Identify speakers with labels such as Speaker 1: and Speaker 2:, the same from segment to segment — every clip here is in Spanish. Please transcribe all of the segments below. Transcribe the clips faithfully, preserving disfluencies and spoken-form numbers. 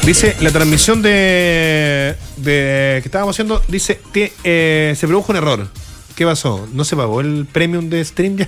Speaker 1: Dice, la transmisión de, de que estábamos haciendo, dice, que eh, se produjo un error. ¿Qué pasó? ¿No se pagó el premium de StreamYard?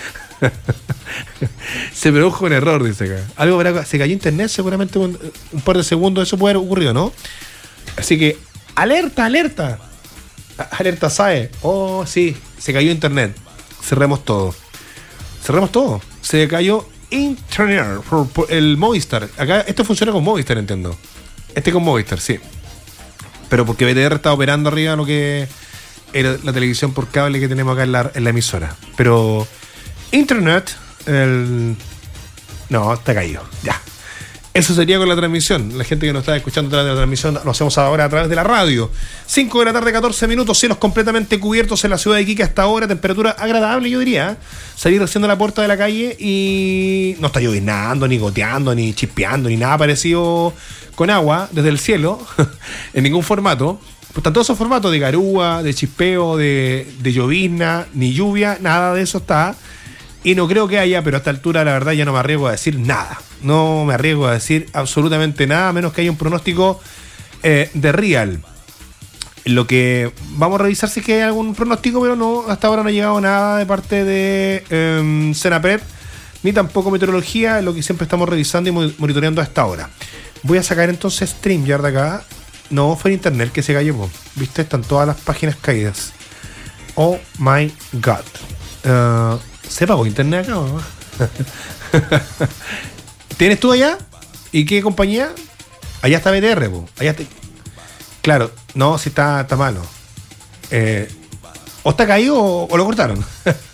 Speaker 1: Se produjo un error, dice acá. Algo para, se cayó internet, seguramente un, un par de segundos, eso puede haber ocurrido, ¿no? Así que, alerta, alerta. Alerta S A E. Oh, sí, se cayó internet. Cerremos todo. Cerremos todo. Se cayó internet por, por el Movistar. Acá, esto funciona con Movistar, entiendo. Este con Movistar, sí. Pero porque B T R está operando arriba lo que era la televisión por cable que tenemos acá en la, en la emisora. Pero internet, el... no, está caído. Ya. Eso sería con la transmisión. La gente que nos está escuchando a través de la transmisión lo hacemos ahora a través de la radio. cinco de la tarde, catorce minutos, cielos completamente cubiertos en la ciudad de Iquique hasta ahora, temperatura agradable, yo diría. Salir recién a la puerta de la calle y no está llovinando, ni goteando, ni chispeando, ni nada parecido con agua desde el cielo, en ningún formato. Pues están todos esos formatos de garúa, de chispeo, de, de llovizna, ni lluvia, nada de eso está. Y no creo que haya, pero a esta altura la verdad ya no me arriesgo a decir nada. No me arriesgo a decir absolutamente nada, a menos que haya un pronóstico eh, de real. Lo que vamos a revisar si es que hay algún pronóstico, pero no, hasta ahora no ha llegado nada de parte de eh, Senapred, ni tampoco meteorología, lo que siempre estamos revisando y monitoreando a esta hora. Voy a sacar entonces StreamYard de acá. No, fue en internet que se cayó, ¿viste? Están todas las páginas caídas. Oh my god. Uh, ¿Se pagó internet acá o no? ¿Tienes tú allá? ¿Y qué compañía? Allá está B T R, po. Allá está... Claro, no, si está, está malo. Eh, ¿O está caído o, o lo cortaron?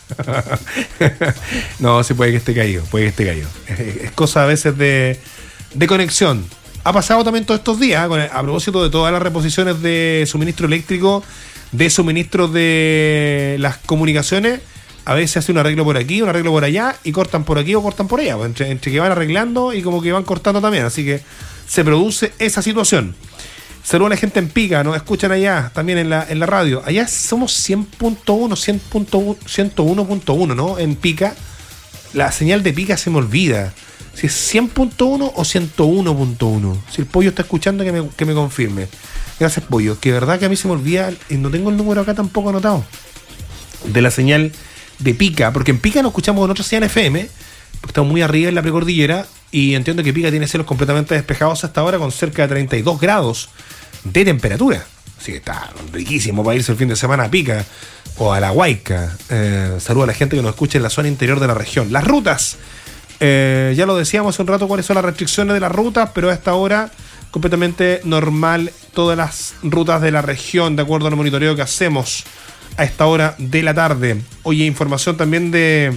Speaker 1: No, sí puede que esté caído, puede que esté caído. Es, es cosa a veces de, de conexión. Ha pasado también todos estos días, con el, a propósito de todas las reposiciones de suministro eléctrico, de suministro de las comunicaciones. A veces hace un arreglo por aquí, un arreglo por allá, y cortan por aquí o cortan por allá. Entre, entre que van arreglando y como que van cortando también. Así que se produce esa situación. Saludos a la gente en Pica, nos escuchan allá también en la, en la radio. Allá somos cien punto uno, ciento uno punto uno, ¿no? En Pica. La señal de Pica se me olvida. Si es cien punto uno o ciento uno punto uno. Si el pollo está escuchando, que me, que me confirme. Gracias, pollo. Que verdad que a mí se me olvida, y no tengo el número acá tampoco anotado, de la señal de Pica, porque en Pica nos escuchamos en otra señal F M, porque estamos muy arriba en la precordillera, y entiendo que Pica tiene cielos completamente despejados hasta ahora, con cerca de treinta y dos grados de temperatura. Así que está riquísimo para irse el fin de semana a Pica o a la Huayca. Eh, saludo a la gente que nos escucha en la zona interior de la región. Las rutas, eh, ya lo decíamos hace un rato cuáles son las restricciones de las rutas, pero a esta hora completamente normal todas las rutas de la región, de acuerdo al monitoreo que hacemos a esta hora de la tarde. Oye, información también de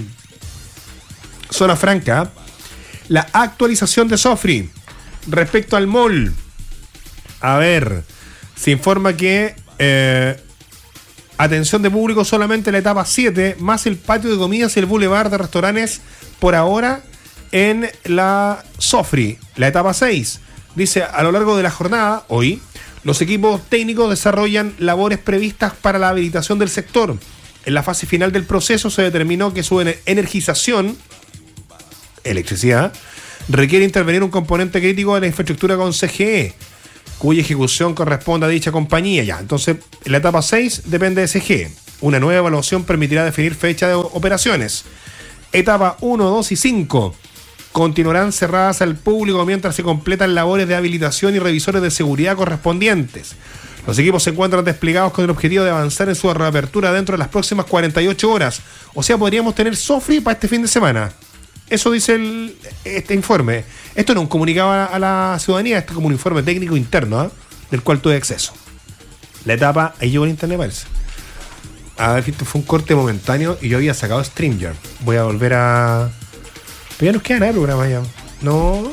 Speaker 1: Zona Franca. La actualización de Sofri respecto al mall. A ver, se informa que eh, atención de público solamente la etapa siete, más el patio de comidas y el boulevard de restaurantes por ahora en la Sofri. La etapa seis dice, a lo largo de la jornada, hoy, los equipos técnicos desarrollan labores previstas para la habilitación del sector. En la fase final del proceso se determinó que su energización, electricidad, requiere intervenir un componente crítico de la infraestructura con C G E, cuya ejecución corresponde a dicha compañía. Ya, entonces, en la etapa seis depende de C G E. Una nueva evaluación permitirá definir fecha de operaciones. Etapa uno, dos y cinco continuarán cerradas al público mientras se completan labores de habilitación y revisores de seguridad correspondientes. Los equipos se encuentran desplegados con el objetivo de avanzar en su reapertura dentro de las próximas cuarenta y ocho horas. O sea, podríamos tener Sofri para este fin de semana. Eso dice el, este informe. Esto no es un comunicado a, a la ciudadanía, esto es como un informe técnico interno, ¿eh? Del cual tuve acceso. La etapa, ahí llegó el internet, parece. A ver, esto fue un corte momentáneo y yo había sacado StreamYard. Voy a volver a... Pero ya nos queda nada de programa ya. No.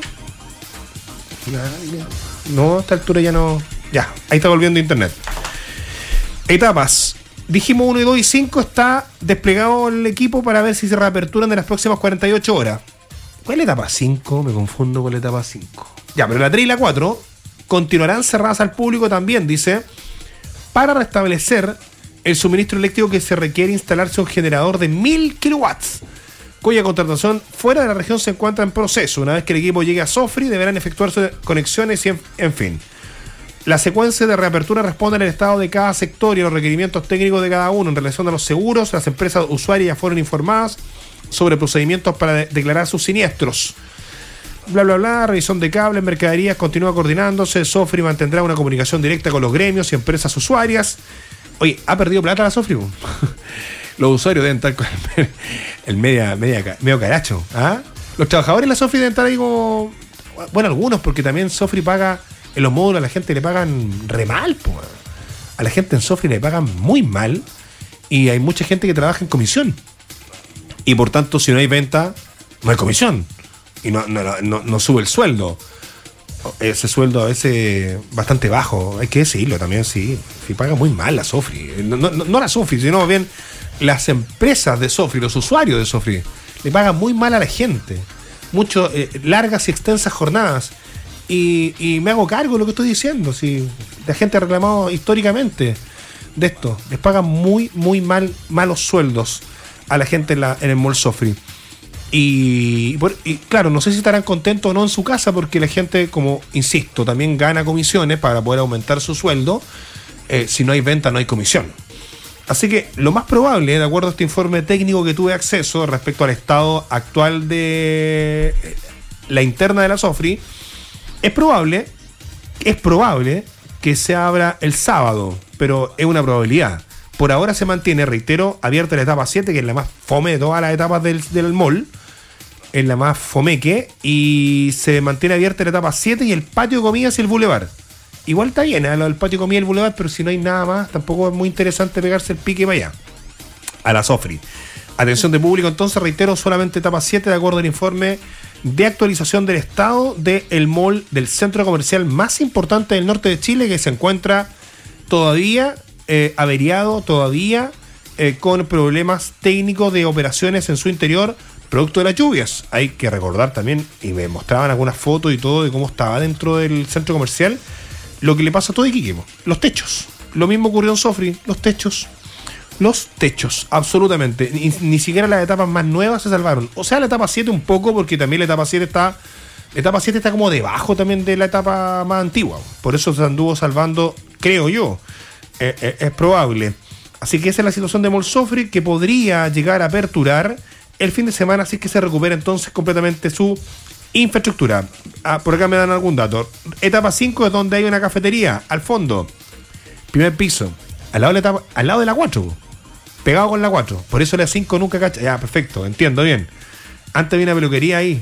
Speaker 1: No, a esta altura ya no. Ya, ahí está volviendo internet. Etapas. Dijimos uno y dos y cinco, está desplegado el equipo para ver si se reaperturan en las próximas cuarenta y ocho horas. ¿Cuál es la etapa cinco? Me confundo con la etapa cinco. Ya, pero la tres y la cuatro continuarán cerradas al público también, dice, para restablecer el suministro eléctrico que se requiere instalarse un generador de mil kilowatts cuya contratación fuera de la región se encuentra en proceso. Una vez que el equipo llegue a Sofri, deberán efectuarse conexiones y en, en fin. La secuencia de reapertura responde al estado de cada sector y a los requerimientos técnicos de cada uno. En relación a los seguros, las empresas usuarias ya fueron informadas sobre procedimientos para de- declarar sus siniestros. Bla, bla, bla, revisión de cables, mercaderías, continúa coordinándose. Sofri mantendrá una comunicación directa con los gremios y empresas usuarias. Oye, ¿ha perdido plata la Sofri? Los usuarios deben estar con el, el media, media, medio caracho. ¿Ah? Los trabajadores de la Sofri deben estar ahí como... Bueno, algunos, porque también Sofri paga... En los módulos a la gente le pagan re mal, po. A la gente en Sofri le pagan muy mal y hay mucha gente que trabaja en comisión. Y por tanto, si no hay venta, no hay comisión. Y no, no, no, no sube el sueldo. Ese sueldo a veces bastante bajo, hay que decirlo también, sí. Si paga muy mal la Sofri. No, no, no la Sofri, sino bien las empresas de Sofri, los usuarios de Sofri, le pagan muy mal a la gente. Mucho, eh, largas y extensas jornadas. Y, y me hago cargo de lo que estoy diciendo. Si la gente ha reclamado históricamente de esto, les pagan muy, muy mal, malos sueldos a la gente en, la, en el Mall Sofri. Y, y claro, no sé si estarán contentos o no en su casa, porque la gente, como insisto, también gana comisiones para poder aumentar su sueldo. Eh, si no hay venta, no hay comisión. Así que lo más probable, de acuerdo a este informe técnico que tuve acceso respecto al estado actual de la interna de la Sofri, es probable, es probable que se abra el sábado, pero es una probabilidad. Por ahora se mantiene, reitero, abierta la etapa siete, que es la más fome de todas las etapas del, del mall, es la más fomeque, y se mantiene abierta la etapa siete y el patio de comidas y el bulevar. Igual está bien, ¿eh? Lo del patio de comidas y el bulevar, pero si no hay nada más, tampoco es muy interesante pegarse el pique para allá, a la Sofri. Atención de público, entonces, reitero, solamente etapa siete, de acuerdo al informe de actualización del estado del mall del centro comercial más importante del norte de Chile, que se encuentra todavía eh, averiado, todavía eh, con problemas técnicos de operaciones en su interior, producto de las lluvias. Hay que recordar también, y me mostraban algunas fotos y todo de cómo estaba dentro del centro comercial, lo que le pasa a todo Iquique, los techos. Lo mismo ocurrió en Sofri, los techos. Los techos, absolutamente. Ni, ni siquiera las etapas más nuevas se salvaron. O sea, la etapa siete un poco, porque también la etapa siete está... La etapa siete está como debajo también de la etapa más antigua. Por eso se anduvo salvando, creo yo. Eh, eh, es probable. Así que esa es la situación de Mall Sofri, que podría llegar a aperturar el fin de semana, así que se recupera entonces completamente su infraestructura. Ah, por acá me dan algún dato. Etapa cinco es donde hay una cafetería, al fondo. Primer piso. Al lado de la, etapa, al lado de la cuatro. Pegado con la cuatro. Por eso la cinco nunca cacha. Ya, perfecto, entiendo bien. Antes había una peluquería ahí.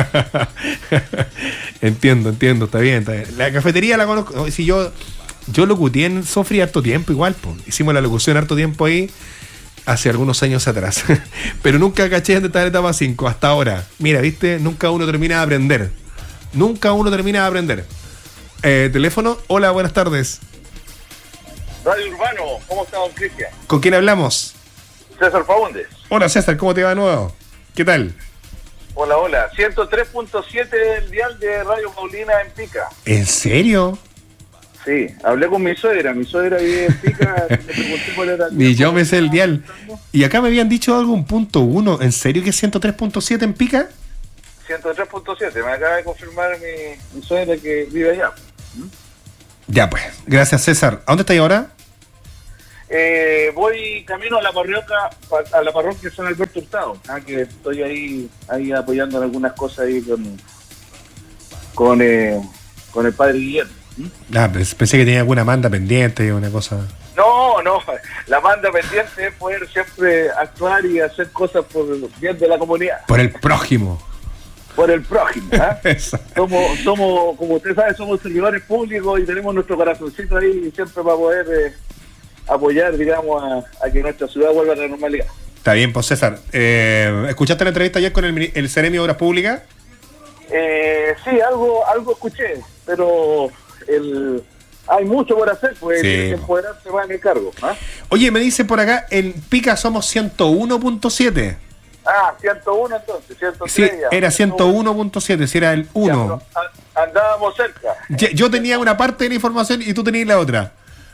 Speaker 1: entiendo, entiendo, está bien, está bien. La cafetería la conozco. Si yo, yo locuté en Sofri harto tiempo igual, pues. Hicimos la locución harto tiempo ahí, hace algunos años atrás. Pero nunca caché dónde está la etapa cinco, hasta ahora. Mira, viste, nunca uno termina de aprender. Nunca uno termina de aprender. Eh, teléfono, hola, buenas tardes.
Speaker 2: Radio Urbano, ¿cómo está, don Cristian?
Speaker 1: ¿Con quién hablamos?
Speaker 2: César Faúndez.
Speaker 1: Hola, César, ¿cómo te va de nuevo? ¿Qué tal?
Speaker 2: Hola, hola. ciento tres punto siete del dial de Radio Paulina en Pica.
Speaker 1: ¿En serio?
Speaker 2: Sí, hablé con mi suegra. Mi suegra vive en Pica. Le pregunté cuál era el
Speaker 1: Y yo me sé el dial. Y acá me habían dicho algo, un punto uno. ¿En serio que es ciento tres punto siete en Pica?
Speaker 2: ciento tres punto siete. Me acaba de confirmar mi, mi suegra que vive allá. ¿Mm?
Speaker 1: Ya, pues. Gracias, César. ¿A dónde estás ahora?
Speaker 2: Eh, voy camino a la parroquia, a la parroquia San Alberto Hurtado, ¿ah? Que estoy ahí, ahí apoyando en algunas cosas ahí con con, eh, con el padre Guillermo. ¿Mm?
Speaker 1: Ah, pensé que tenía alguna manda pendiente, una cosa.
Speaker 2: No, no, la manda pendiente es poder siempre actuar y hacer cosas por el bien de la comunidad.
Speaker 1: Por el prójimo.
Speaker 2: Por el prójimo, ¿eh? somos, somos, como usted sabe, somos servidores públicos y tenemos nuestro corazoncito ahí siempre para poder eh, apoyar, digamos, a, a que nuestra ciudad vuelva a la normalidad.
Speaker 1: Está bien, pues César. Eh, ¿Escuchaste la entrevista ayer con el, el Seremi de Obras Públicas?
Speaker 2: Eh, sí, algo algo escuché, pero el, hay mucho por hacer, pues sí. El empoderarse va en el cargo. ¿eh?
Speaker 1: Oye, me dice por acá, en Pica somos ciento uno punto siete.
Speaker 2: Ah, ciento uno entonces, ciento tres.
Speaker 1: Sí, ya. Era ciento uno punto siete, si era el uno.
Speaker 2: Ya, andábamos cerca.
Speaker 1: Yo, yo tenía una parte de la información y tú tenías la otra.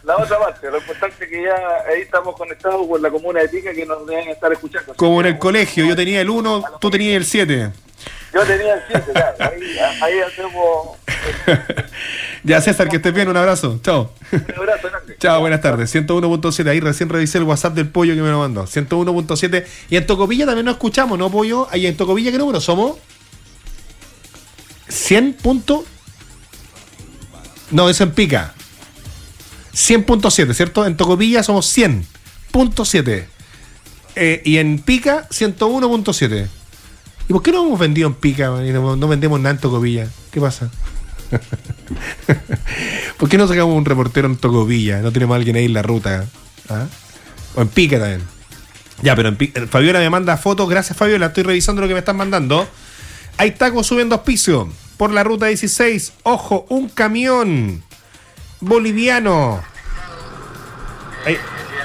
Speaker 2: la otra parte. Lo importante es que ya ahí estamos conectados con la comuna de Pica, que nos deben estar escuchando.
Speaker 1: Como en el colegio, yo tenía el uno, tú tenías el siete.
Speaker 2: Yo tenía el siete, claro. Ahí, ahí hacemos...
Speaker 1: Ya, César, que estés bien, un abrazo. Chao.
Speaker 2: Un abrazo, grande.
Speaker 1: Chao, buenas tardes. ciento uno punto siete, ahí recién revisé el WhatsApp del Pollo que me lo mandó. ciento uno punto siete. Y en Tocopilla también nos escuchamos, ¿no, Pollo? Ahí en Tocopilla, ¿qué número somos? cien. No, es en Pica. cien punto siete, ¿cierto? En Tocopilla somos cien punto siete. Eh, y en Pica, ciento uno punto siete. ¿Y por qué no hemos vendido en Pica y no, no vendemos nada en Tocopilla? ¿Qué pasa? ¿Por qué no sacamos un reportero en Tocopilla? No tenemos a alguien ahí en la ruta. ¿Ah? O en Pica también. Ya, pero en Pica. Fabiola me manda fotos. Gracias, Fabiola. Estoy revisando lo que me están mandando. Hay tacos subiendo auspicio por la ruta dieciséis. Ojo, un camión boliviano. Ahí.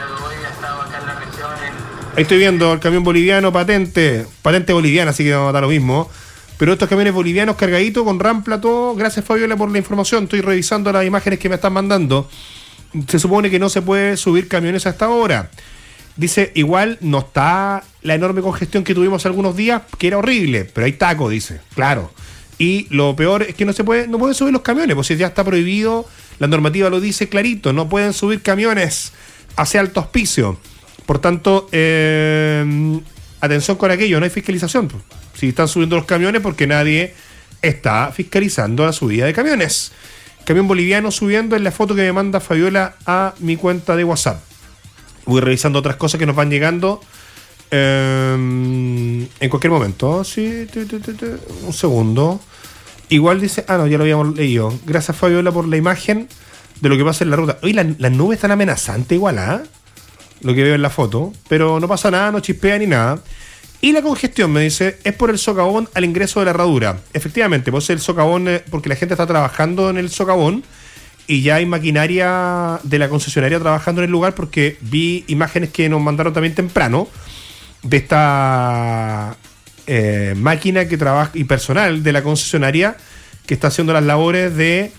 Speaker 1: Ahí estoy viendo el camión boliviano, patente. Patente boliviana, así que vamos a dar lo mismo. Pero estos camiones bolivianos cargaditos con rampla, todo. Gracias, Fabiola, por la información. Estoy revisando las imágenes que me están mandando. Se supone que no se puede subir camiones hasta ahora. Dice, igual no está la enorme congestión que tuvimos algunos días, que era horrible, pero hay taco, dice, claro. Y lo peor es que no se puede, no pueden subir los camiones, pues si ya está prohibido, la normativa lo dice clarito, no pueden subir camiones hacia alto auspicio. Por tanto, eh, atención con aquello, no hay fiscalización. Si están subiendo los camiones, porque nadie está fiscalizando la subida de camiones. Camión boliviano subiendo en la foto que me manda Fabiola a mi cuenta de WhatsApp. Voy revisando otras cosas que nos van llegando eh, en cualquier momento. Sí, te, te, te, te. Un segundo. Igual dice... Ah, no, ya lo habíamos leído. Gracias, Fabiola, por la imagen de lo que pasa en la ruta. Oye, la, las nubes están amenazantes igual, ¿ah? ¿eh? Lo que veo en la foto. Pero no pasa nada, no chispea ni nada. Y la congestión, me dice, es por el socavón al ingreso de la herradura. Efectivamente, pues el socavón, eh, porque la gente está trabajando en el socavón y ya hay maquinaria de la concesionaria trabajando en el lugar, porque vi imágenes que nos mandaron también temprano de esta eh, máquina que trabaja y personal de la concesionaria que está haciendo las labores de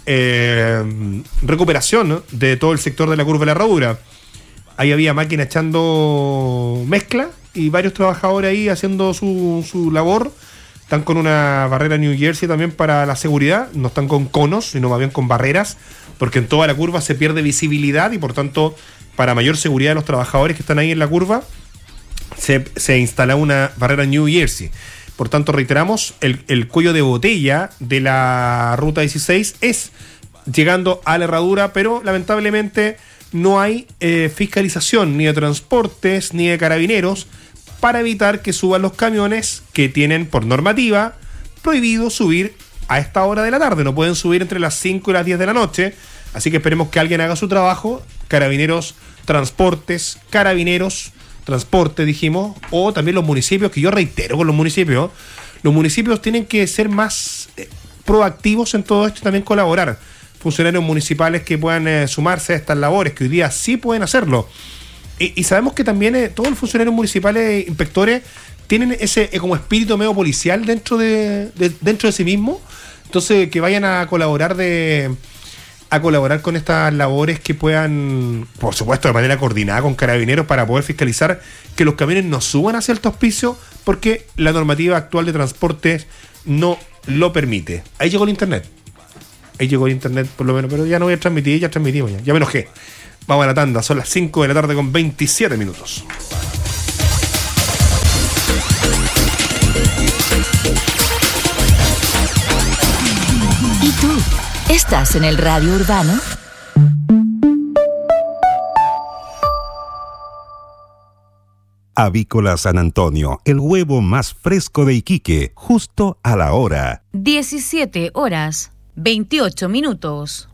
Speaker 1: eh, recuperación, ¿no?, de todo el sector de la curva de la herradura. Ahí había máquina echando mezcla y varios trabajadores ahí haciendo su, su labor. Están con una barrera New Jersey también para la seguridad. No están con conos, sino más bien con barreras, porque en toda la curva se pierde visibilidad y por tanto, para mayor seguridad de los trabajadores que están ahí en la curva, se, se instala una barrera New Jersey. Por tanto, reiteramos, el, el cuello de botella de la ruta dieciséis es llegando a la herradura, pero lamentablemente no hay eh, fiscalización ni de transportes ni de carabineros para evitar que suban los camiones que tienen por normativa prohibido subir a esta hora de la tarde. No pueden subir entre las cinco y las diez de la noche. Así que esperemos que alguien haga su trabajo. Carabineros, transportes, carabineros, transporte, dijimos, o también los municipios, que yo reitero con los municipios, los municipios tienen que ser más eh, proactivos en todo esto y también colaborar. Funcionarios municipales que puedan eh, sumarse a estas labores, que hoy día sí pueden hacerlo. Y, y sabemos que también eh, todos los funcionarios municipales, inspectores, tienen ese eh, como espíritu medio policial dentro de, de dentro de sí mismo. Entonces, que vayan a colaborar de a colaborar con estas labores, que puedan, por supuesto, de manera coordinada con carabineros, para poder fiscalizar que los camiones no suban hacia alto auspicio, porque la normativa actual de transporte no lo permite. Ahí llegó el internet. Ahí llegó el internet por lo menos, pero ya no voy a transmitir, ya transmitimos ya. Ya me enojé. Vamos a la tanda, son las cinco de la tarde con veintisiete minutos.
Speaker 3: ¿Y tú? ¿Estás en el radio urbano?
Speaker 4: Avícola San Antonio, el huevo más fresco de Iquique, justo a la hora.
Speaker 3: diecisiete horas, veintiocho minutos.